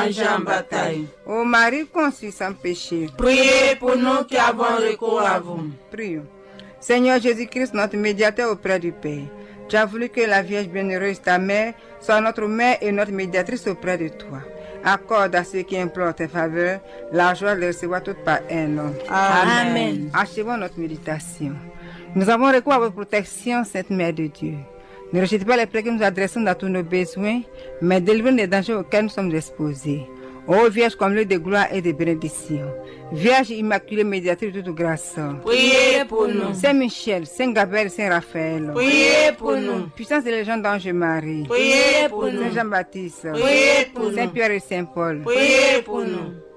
danger en bataille. Ô Marie conçue sans péché, Priez pour nous qui avons recours à vous. prions. Seigneur Jésus-Christ, notre médiateur auprès du Père, tu as voulu que la Vierge bienheureuse, ta mère, soit notre mère et notre médiatrice auprès de toi. Accorde à ceux qui implorent tes faveurs la joie de recevoir toute par un homme. Amen. Achevons notre méditation. Nous avons recours à votre protection, Sainte Mère de Dieu. Ne rejetez pas les prières que nous adressons dans tous nos besoins, mais délivrez-nous des dangers auxquels nous sommes exposés. Ô Vierge comblée de gloire et de bénédiction, Vierge immaculée médiatrice de toute grâce, Priez pour nous. Saint Michel, Saint Gabriel, Saint Raphaël, Priez pour nous. puissance de légion d'ange Marie, Priez pour nous. Saint Jean-Baptiste, Priez pour Saint nous. Pierre et Saint Paul, Priez pour nous.